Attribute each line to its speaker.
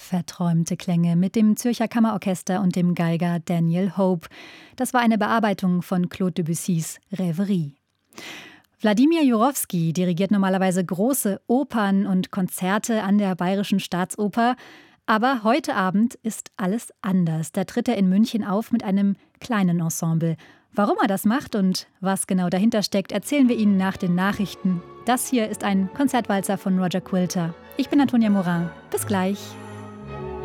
Speaker 1: Verträumte Klänge mit dem Zürcher Kammerorchester und dem Geiger Daniel Hope. Das war eine Bearbeitung von Claude Debussys Rêverie. Wladimir Jurowski dirigiert normalerweise große Opern und Konzerte an der Bayerischen Staatsoper. Aber heute Abend ist alles anders. Da tritt er in München auf mit einem kleinen Ensemble. Warum er das macht und was genau dahinter steckt, erzählen wir Ihnen nach den Nachrichten. Das hier ist ein Konzertwalzer von Roger Quilter. Ich bin Antonia Morin. Bis gleich.